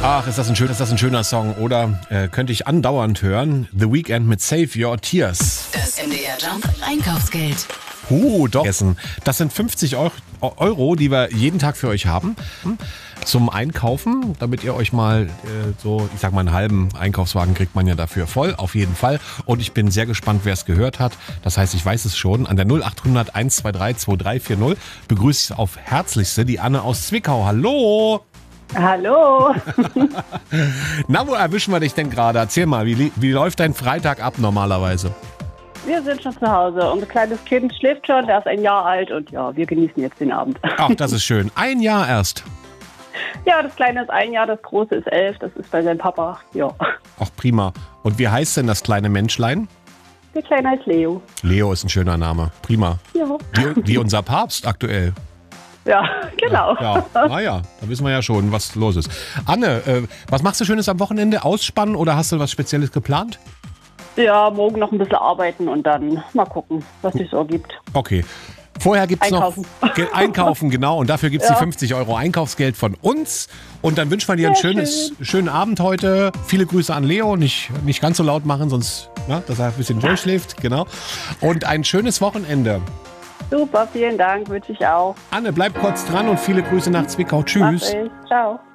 Ach, ist das ein schöner Song, oder? Könnte ich andauernd hören. The Weeknd mit Save Your Tears. Das MDR Jump Einkaufsgeld. Doch. Das sind 50 Euro, die wir jeden Tag für euch haben. Zum Einkaufen, damit ihr euch mal einen halben Einkaufswagen kriegt man ja dafür voll, auf jeden Fall. Und ich bin sehr gespannt, wer es gehört hat. Das heißt, ich weiß es schon. An der 0800 123 2340 begrüße ich auf Herzlichste die Anne aus Zwickau. Hallo! Hallo. Na, wo erwischen wir dich denn gerade? Erzähl mal, wie läuft dein Freitag ab normalerweise? Wir sind schon zu Hause. Unser kleines Kind schläft schon, der ist 1 Jahr alt und ja, wir genießen jetzt den Abend. Ach, das ist schön. 1 Jahr erst. Ja, das Kleine ist 1 Jahr, das Große ist 11, das ist bei seinem Papa, ja. Ach, prima. Und wie heißt denn das kleine Menschlein? Der Kleine heißt Leo. Leo ist ein schöner Name. Prima. Ja. Wie unser Papst aktuell. Ja, genau. Ja, naja, da wissen wir ja schon, was los ist. Anne, was machst du Schönes am Wochenende? Ausspannen oder hast du was Spezielles geplant? Ja, morgen noch ein bisschen arbeiten und dann mal gucken, was sich so ergibt. Okay. Vorher gibt es noch Einkaufen, genau. Und dafür gibt es die 50 Euro Einkaufsgeld von uns. Und dann wünschen wir dir einen schönen Abend heute. Viele Grüße an Leo. Nicht ganz so laut machen, sonst, dass er ein bisschen durchschläft. Genau. Und ein schönes Wochenende. Super, vielen Dank, wünsche ich auch. Anne, bleib kurz dran und viele Grüße nach Zwickau. Tschüss. Ciao.